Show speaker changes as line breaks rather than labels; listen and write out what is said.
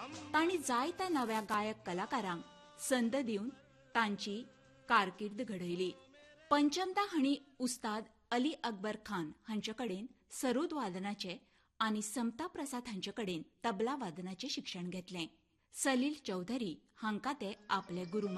तांणी जायत्या नव्या गायक कलाकारांक संद दिवन तांची कारकीर्द घडयली. पंचमदा हांणी उस्ताद अली अकबर खान हांचे कडेन सरोद वादनाचे आनी समता प्रसाद हांचे कडेन तबला वादनाचें शिक्षण घेतलें. सलील चौधरी हांकां ते आपले गुरू